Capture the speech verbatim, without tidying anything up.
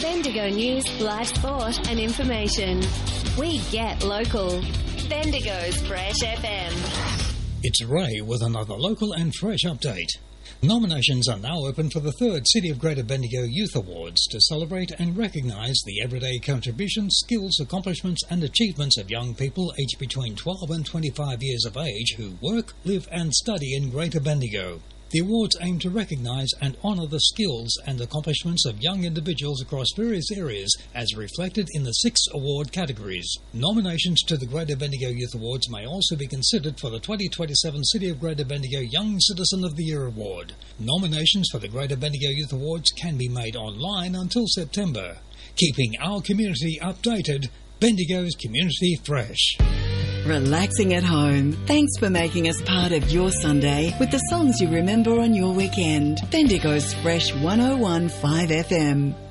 Bendigo News, live sport and information. We get local. Bendigo's Fresh F M. It's Ray with another local and fresh update. Nominations are now open for the third City of Greater Bendigo Youth Awards to celebrate and recognise the everyday contributions, skills, accomplishments and achievements of young people aged between twelve and twenty-five years of age who work, live and study in Greater Bendigo. The awards aim to recognise and honour the skills and accomplishments of young individuals across various areas as reflected in the six award categories. Nominations to the Greater Bendigo Youth Awards may also be considered for the twenty twenty-seven City of Greater Bendigo Young Citizen of the Year Award. Nominations for the Greater Bendigo Youth Awards can be made online until September. Keeping our community updated, Bendigo's Community Fresh. Relaxing at home. Thanks for making us part of your Sunday with the songs you remember on your weekend. Bendigo's Fresh one oh one point five F M.